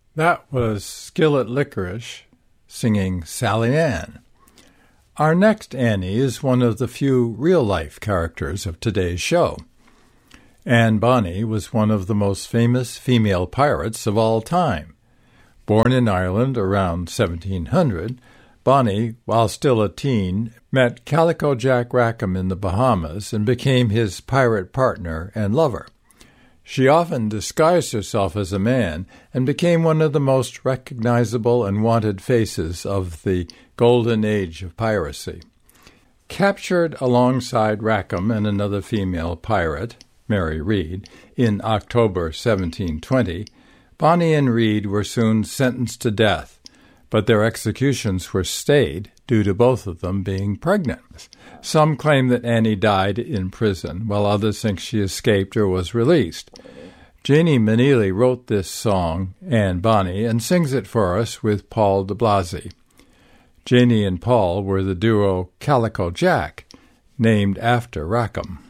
That was Skillet Licorice singing Sally Ann. Our next Annie is one of the few real-life characters of today's show. Anne Bonny was one of the most famous female pirates of all time. Born in Ireland around 1700, Bonny, while still a teen, met Calico Jack Rackham in the Bahamas and became his pirate partner and lover. She often disguised herself as a man and became one of the most recognizable and wanted faces of the golden age of piracy. Captured alongside Rackham and another female pirate, Mary Read, in October 1720, Bonny and Read were soon sentenced to death, but their executions were stayed due to both of them being pregnant. Some claim that Annie died in prison, while others think she escaped or was released. Janie Maneely wrote this song, Anne Bonny, and sings it for us with Paul de Blasi. Janie and Paul were the duo Calico Jack, named after Rackham.